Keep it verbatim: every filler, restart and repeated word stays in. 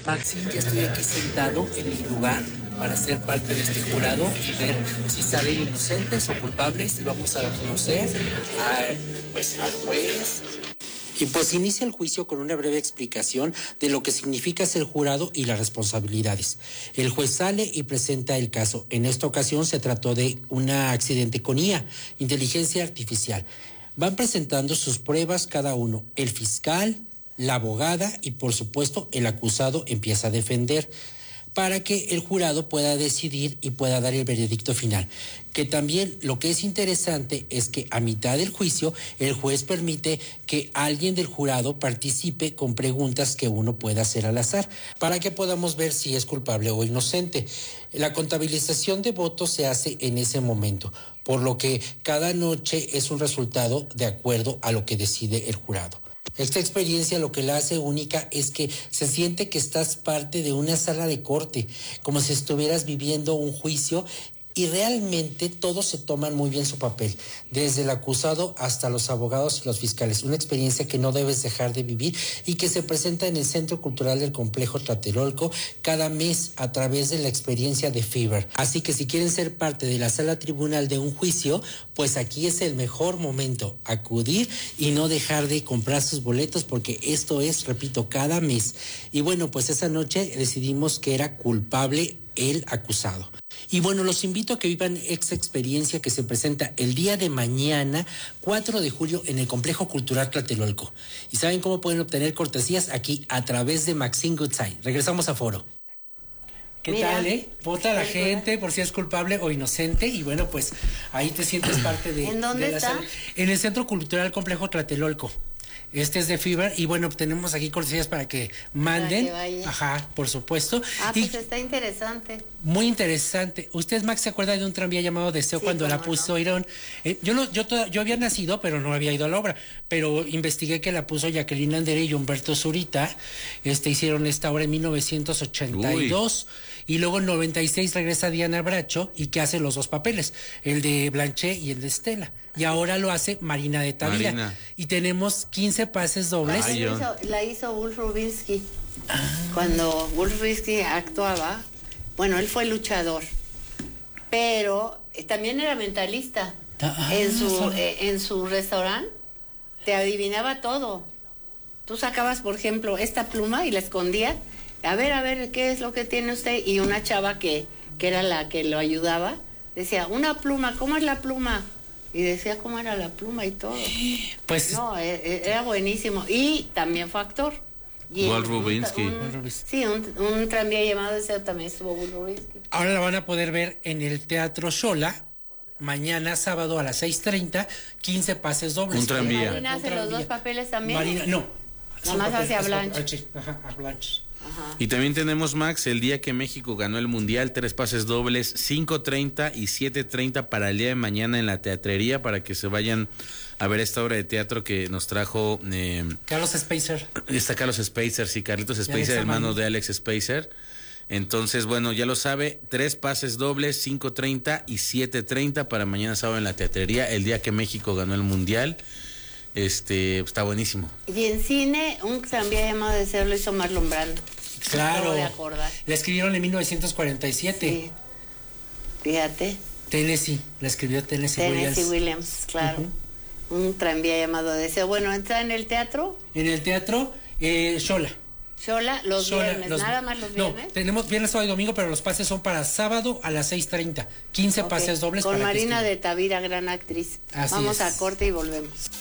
Maxi, ya estoy aquí sentado en mi lugar para ser parte de este jurado y ver si salen inocentes o culpables, y vamos a conocer a, pues, al juez. Y pues inicia el juicio con una breve explicación de lo que significa ser jurado y las responsabilidades. El juez sale y presenta el caso. En esta ocasión se trató de un accidente con I A, inteligencia artificial. Van presentando sus pruebas cada uno. El fiscal, la abogada y por supuesto el acusado empieza a defender, para que el jurado pueda decidir y pueda dar el veredicto final. Que también lo que es interesante es que a mitad del juicio el juez permite que alguien del jurado participe con preguntas que uno pueda hacer al azar, para que podamos ver si es culpable o inocente. La contabilización de votos se hace en ese momento, por lo que cada noche es un resultado de acuerdo a lo que decide el jurado. Esta experiencia lo que la hace única es que se siente que estás parte de una sala de corte, como si estuvieras viviendo un juicio, y realmente todos se toman muy bien su papel, desde el acusado hasta los abogados y los fiscales. Una experiencia que no debes dejar de vivir y que se presenta en el Centro Cultural del Complejo Tlatelolco cada mes a través de la experiencia de Fever. Así que si quieren ser parte de la sala tribunal de un juicio, pues aquí es el mejor momento, acudir y no dejar de comprar sus boletos, porque esto es, repito, cada mes. Y bueno, pues esa noche decidimos que era culpable el acusado. Y bueno, los invito a que vivan esta experiencia que se presenta el día de mañana, cuatro de julio, en el Complejo Cultural Tlatelolco. ¿Y saben cómo pueden obtener cortesías? Aquí, a través de Maxine Goodside. Regresamos a Foro. ¿Qué Mira, tal, eh? Vota la gente por si es culpable o inocente, y bueno, pues ahí te sientes parte de... ¿En dónde de la está? Sala. En el Centro Cultural Complejo Tlatelolco. Este es de Fever, y bueno, tenemos aquí cortesías para que manden. Para que Ajá, por supuesto. Ah, pues y está interesante. Muy interesante. ¿Usted, Max, se acuerda de un tranvía llamado Deseo? Sí, cuando la puso no. Eh, yo no, yo toda, yo había nacido, pero no había ido a la obra. Pero investigué que la puso Jacqueline Andere y Humberto Zurita. Este, hicieron esta obra en mil novecientos ochenta y dos. Uy. Y luego en noventa y seis regresa Diana Bracho, y que hace los dos papeles, el de Blanchet y el de Estela. Y ahora lo hace Marina de Tavira. Marina. Y tenemos quince pases dobles. La hizo, la hizo Wolf Rubinsky. Ah. Cuando Wolf Rubinsky actuaba, bueno, él fue luchador, pero también era mentalista. Ah, en su eh, en su restaurante te adivinaba todo. Tú sacabas, por ejemplo, esta pluma y la escondías. A ver, a ver, ¿qué es lo que tiene usted? Y una chava que, que era la que lo ayudaba, decía, una pluma, ¿cómo es la pluma? Y decía cómo era la pluma y todo. Pues no, era buenísimo. Y también fue actor. Walt Rubinsky. Sí, un, un tranvía llamado Deseo también estuvo Walt Rubinsky. Ahora la van a poder ver en el Teatro Xola, mañana sábado a las seis treinta, quince pases dobles. Un tranvía. ¿Marina hace los dos papeles también? Marina, no. Nada más hace a Blanche. Ajá, a Blanche. Ajá. Y también tenemos, Max, el día que México ganó el Mundial, tres pases dobles, cinco treinta y siete treinta para el día de mañana en la Teatrería, para que se vayan a ver esta obra de teatro que nos trajo... Eh, Carlos Spacer. Está Carlos Spacer, sí, Carlitos Spacer, hermano de Alex Spacer. Entonces, bueno, ya lo sabe, tres pases dobles, cinco treinta y siete treinta para mañana sábado en la Teatrería, el día que México ganó el Mundial. Este, está buenísimo. Y en cine, un tranvía llamado Deseo lo hizo Marlon Brando. Claro. De acordar. La escribieron en mil novecientos cuarenta y siete. Sí. Fíjate. Tennessee, la escribió Tennessee, Tennessee Williams. Williams, claro. Uh-huh. Un tranvía llamado Deseo. Bueno, ¿entra en el teatro? En el teatro, eh, Xola. Xola, los Xola, viernes, los, nada más los viernes. No, tenemos viernes, sábado y domingo, pero los pases son para sábado a las seis treinta. quince okay. pases dobles. Con para Marina de Tavira, gran actriz. Así Vamos es. a corte y volvemos.